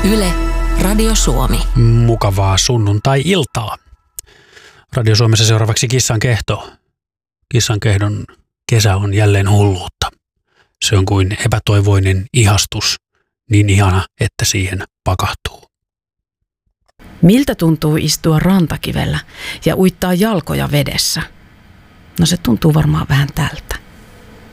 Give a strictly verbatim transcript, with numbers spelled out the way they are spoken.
Yle, Radio Suomi. Mukavaa sunnuntai-iltaa. Radio Suomessa seuraavaksi Kissan kehto. Kissan kehdon kesä on jälleen hulluutta. Se on kuin epätoivoinen ihastus, niin ihana, että siihen pakahtuu. Miltä tuntuu istua rantakivellä ja uittaa jalkoja vedessä? No se tuntuu varmaan vähän tältä.